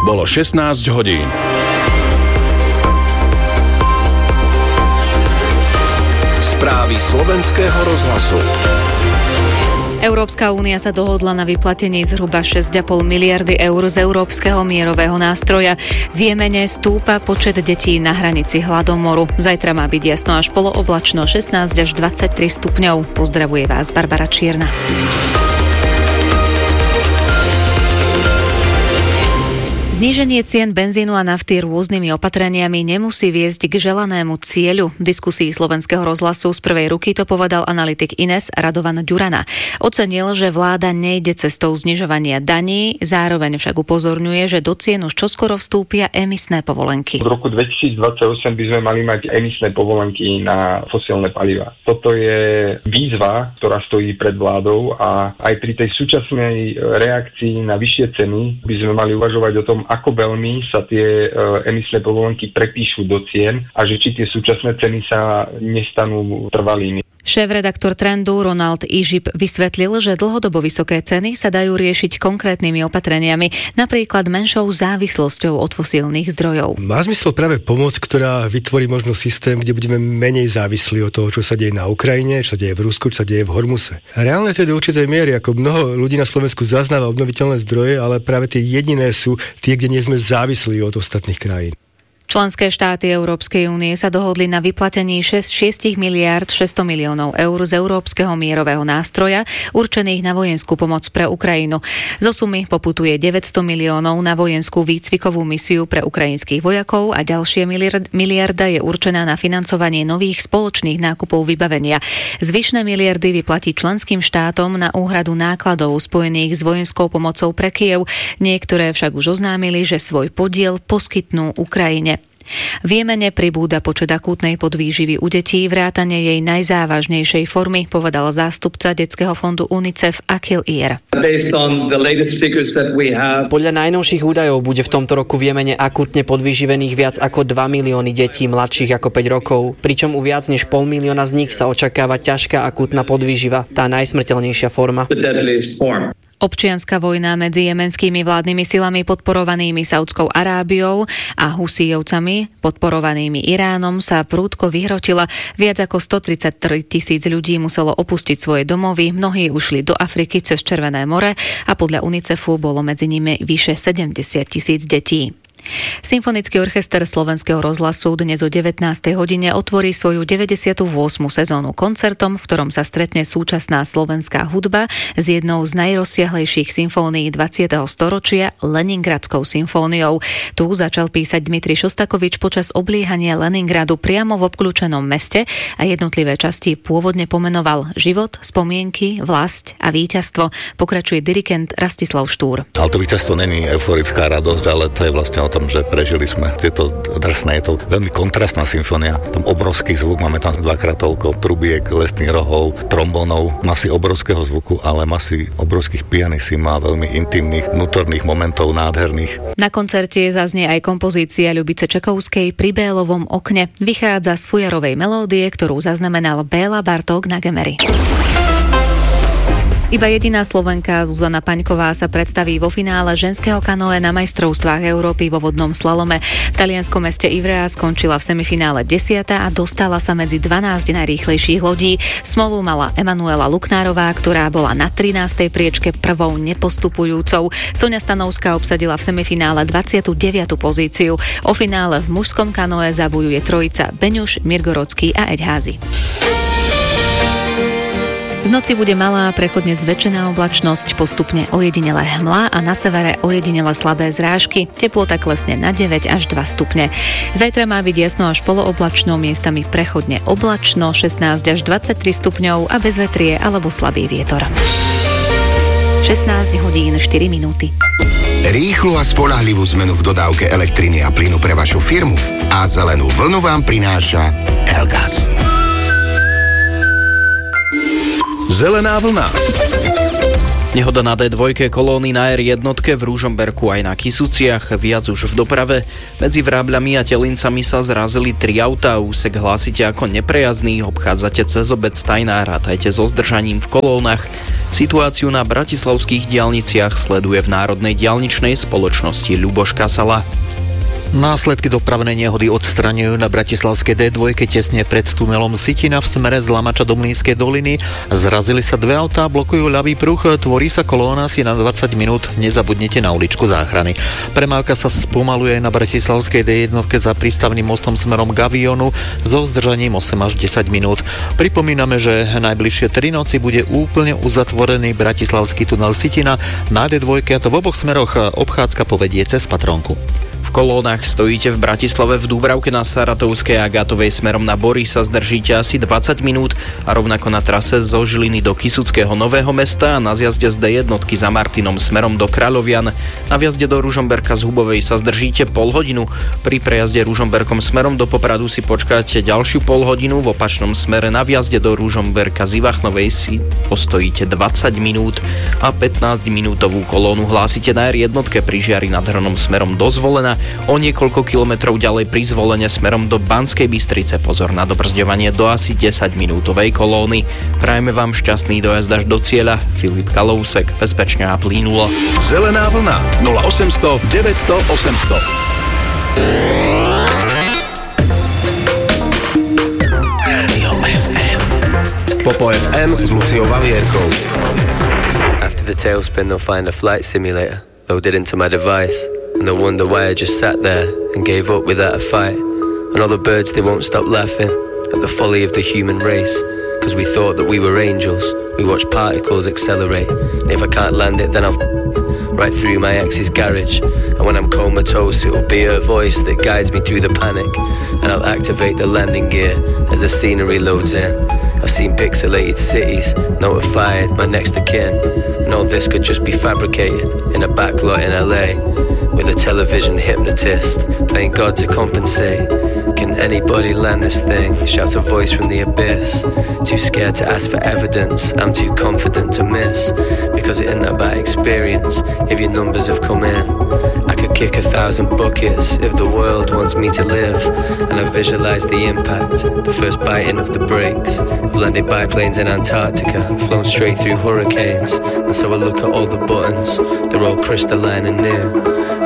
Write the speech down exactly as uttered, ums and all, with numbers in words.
Bolo šestnásť hodín. Správy slovenského rozhlasu. Európska únia sa dohodla na vyplatení zhruba šesť a pol miliardy eur z Európskeho mierového nástroja. V Jemene stúpa počet detí na hranici hladomoru. Zajtra má byť jasno až polooblačno, šestnásť až dvadsaťtri stupňov. Pozdravuje vás Barbara Čierna. Zníženie cien benzínu a nafty rôznymi opatreniami nemusí viesť k želanému cieľu. V diskusii Slovenského rozhlasu z prvej ruky to povedal analytik Ines Radovan Ďurana. Ocenil, že vláda nejde cestou znižovania daní, zároveň však upozorňuje, že do cien už čoskoro vstúpia emisné povolenky. V roku dvetisícdvadsaťosem by sme mali mať emisné povolenky na fosílne paliva. Toto je výzva, ktorá stojí pred vládou a aj pri tej súčasnej reakcii na vyššie ceny by sme mali uvažovať o tom, ako veľmi sa tie e, emisné povolenky prepíšu do cien a že či tie súčasné ceny sa nestanú trvalými. Šéf-redaktor Trendu Ronald Ižip vysvetlil, že dlhodobo vysoké ceny sa dajú riešiť konkrétnymi opatreniami, napríklad menšou závislosťou od fosílnych zdrojov. Má zmysel práve pomoc, ktorá vytvorí možno systém, kde budeme menej závislí od toho, čo sa deje na Ukrajine, čo sa deje v Rusku, čo sa deje v Hormuse. Reálne to je do určitej miery, ako mnoho ľudí na Slovensku zaznáva obnoviteľné zdroje, ale práve tie jediné sú tie, kde nie sme závislí od ostatných krajín. Členské štáty Európskej únie sa dohodli na vyplatení šesť miliárd šesťsto miliónov eur z Európskeho mierového nástroja určených na vojenskú pomoc pre Ukrajinu. Zo sumy poputuje deväťsto miliónov na vojenskú výcvikovú misiu pre ukrajinských vojakov a ďalšia miliarda je určená na financovanie nových spoločných nákupov vybavenia. Zvyšné miliardy vyplatí členským štátom na úhradu nákladov spojených s vojenskou pomocou pre Kyjev. Niektoré však už oznámili, že svoj podiel poskytnú Ukrajine. V Jemene pribúda počet akútnej podvýživy u detí, vrátane jej najzávažnejšej formy, povedal zástupca detského fondu UNICEF Akil Ir. Podľa najnovších údajov bude v tomto roku v Jemene akútne podvýživených viac ako dva milióny detí mladších ako päť rokov, pričom u viac než pol milióna z nich sa očakáva ťažká akútna podvýživa, tá najsmrteľnejšia forma. Občianska vojna medzi jemenskými vládnymi silami podporovanými Saudskou Arábiou a Husijovcami podporovanými Iránom sa prudko vyhrotila. Viac ako stotridsaťtri tisíc ľudí muselo opustiť svoje domovy, mnohí ušli do Afriky cez Červené more a podľa UNICEFu bolo medzi nimi vyše sedemdesiat tisíc detí. Symfonický orchester Slovenského rozhlasu dnes o devätnástej hodine otvorí svoju deväťdesiatu ôsmu sezónu koncertom, v ktorom sa stretne súčasná slovenská hudba s jednou z najrozsiahlejších symfónií dvadsiateho storočia, Leningradskou symfóniou. Tu začal písať Dmitrij Šostakovič počas obliehania Leningradu priamo v obkľúčenom meste a jednotlivé časti pôvodne pomenoval Život, spomienky, Vlasť a víťazstvo. Pokračuje dirigent Rastislav Štúr. Ale to víťazstvo není euforická radosť, ale to je vlastne o tom, že prežili sme tieto drsné, je to veľmi kontrastná symfónia, tam obrovský zvuk, máme tam dvakrát toľko trubiek, lesných rohov, trombónov, masy obrovského zvuku, ale masy obrovských pianisí, má veľmi intimných, vnútorných momentov, nádherných. Na koncerte zaznie aj kompozícia Ľubice Čekovskej Pri Bélovom okne. Vychádza z fujarovej melódie, ktorú zaznamenal Béla Bartók na Gemery. Iba jediná Slovenka Zuzana Paňková sa predstaví vo finále ženského kanoe na majstrovstvách Európy vo vodnom slalome. V talianskom meste Ivrea skončila v semifinále desiata a dostala sa medzi dvanásť najrýchlejších lodí. Smolu mala Emanuela Luknárová, ktorá bola na trinástej priečke prvou nepostupujúcou. Soňa Stanovská obsadila v semifinále dvadsiatu deviatu pozíciu. O finále v mužskom kanoe zabojuje trojica Beňuš, Mirgorodský a Eďházy. V noci bude malá, prechodne zväčšená oblačnosť, postupne ojedinele hmla a na severe ojedinele slabé zrážky. Teplota klesne na deväť až dva stupne. Zajtra má byť jasno až polooblačno, miestami prechodne oblačno, šestnásť až dvadsaťtri stupňov a bez vetrie alebo slabý vietor. šestnásť hodín štyri minúty. Rýchlu a spoľahlivú zmenu v dodávke elektriny a plynu pre vašu firmu a zelenú vlnu vám prináša Elgas. Zelená vlna. Nehoda na dé dva kolóny na er jedna v Ružomberku aj na Kysuciach, viac už v doprave. Medzi Vrábľami a Telincami sa zrazili tri autá, úsek hlásite ako neprejazdný, obchádzate cez obec Tajná, rátajte so zdržaním v kolónach. Situáciu na bratislavských diaľniciach sleduje v Národnej diaľničnej spoločnosti Ľuboš Kasala. Následky dopravnej nehody odstraňujú na bratislavskej dé dva tesne pred tunelom Sitina v smere z Lamača do Mlynskej doliny. Zrazili sa dve autá, blokujú ľavý pruh, tvorí sa kolóna si na dvadsať minút, nezabudnite na uličku záchrany. Premávka sa spomaluje na bratislavskej dé jedna za prístavným mostom smerom k Avionu so zdržaním osem až desať minút. Pripomíname, že najbližšie tri noci bude úplne uzatvorený bratislavský tunel Sitina na dé dva, a to v oboch smeroch obchádzka povedie cez Patrónku. V kolónach stojíte v Bratislave v Dúbravke na Saratovskej a Gátovej smerom na Bory sa zdržíte asi dvadsať minút a rovnako na trase zo Žiliny do Kysuckého Nového Mesta a na zjazde z dé jedna za Martinom smerom do Kráľovian. Na vjazde do Ružomberka z Hubovej sa zdržíte pol hodinu. Pri prejazde Ružomberkom smerom do Popradu si počkáte ďalšiu pol hodinu. V opačnom smere na vjazde do Ružomberka z Ivachnovej si postojíte dvadsať minút a pätnásťminútovú kolónu hlásite na er jedna pri Žiari nad Hronom smerom do Zvolena. O niekoľko kilometrov ďalej pri Zvolene smerom do Banskej Bystrice pozor na dobrzďovanie do asi desaťminútovej kolóny. Prajeme vám šťastný dojazd až do cieľa. Filip Kalousek, bezpečne a plynulo. Zelená vlna nula osemsto deväťsto osemsto. Rádio ef em. Popo ef em s Luciou Valierkou. After the tailspin they'll find a flight simulator loaded into my device. And they'll wonder why I just sat there and gave up without a fight. And all the birds, they won't stop laughing at the folly of the human race. Cause we thought that we were angels. We watch particles accelerate. And if I can't land it, then I'll right through my ex's garage. And when I'm comatose, it'll be her voice that guides me through the panic. And I'll activate the landing gear as the scenery loads in. I've seen pixelated cities, notified my next of kin. And all this could just be fabricated in a backlot in L A with a television hypnotist playing God to compensate. Can anybody land this thing? Shout a voice from the abyss. Too scared to ask for evidence, I'm too confident to miss. Because it isn't about experience, if your numbers have come in. I could kick a thousand buckets if the world wants me to live. And I visualize the impact, the first biting of the brakes. I've landed biplanes in Antarctica, flown straight through hurricanes. And so I look at all the buttons, they're all crystalline and new.